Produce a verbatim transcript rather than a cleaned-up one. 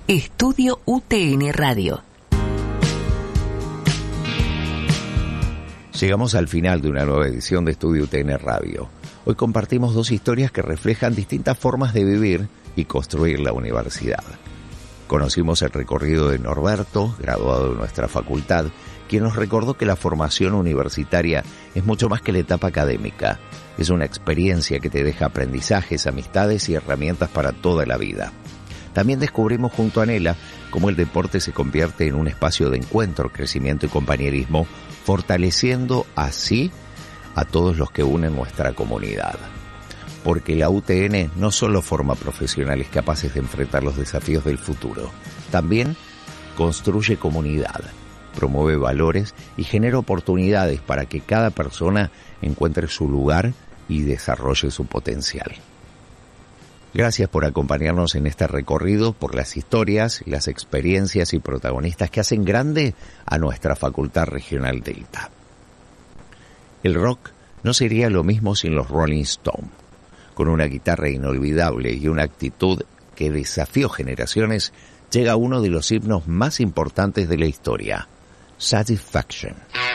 Estudio U T N Radio. Llegamos al final de una nueva edición de Estudio U T N Radio. Hoy compartimos dos historias que reflejan distintas formas de vivir y construir la universidad. Conocimos el recorrido de Norberto, graduado de nuestra facultad, quien nos recordó que la formación universitaria es mucho más que la etapa académica. Es una experiencia que te deja aprendizajes, amistades y herramientas para toda la vida. También descubrimos junto a Nela cómo el deporte se convierte en un espacio de encuentro, crecimiento y compañerismo, fortaleciendo así a todos los que unen nuestra comunidad. Porque la U T N no solo forma profesionales capaces de enfrentar los desafíos del futuro, también construye comunidad, promueve valores y genera oportunidades para que cada persona encuentre su lugar y desarrolle su potencial. Gracias por acompañarnos en este recorrido por las historias, las experiencias y protagonistas que hacen grande a nuestra Facultad Regional Delta. El rock no sería lo mismo sin los Rolling Stones. Con una guitarra inolvidable y una actitud que desafió generaciones, llega uno de los himnos más importantes de la historia, Satisfaction.